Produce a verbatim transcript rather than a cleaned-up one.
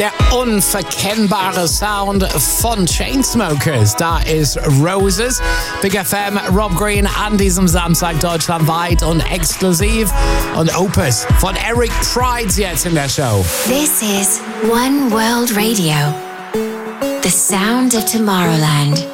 Der unverkennbare Sound von Chainsmokers. Da ist Roses. Big F M, Rob Green an diesem Samstag deutschlandweit und exklusiv. Und Opus von Eric Prydz jetzt in der Show. This is One World Radio. The sound of Tomorrowland.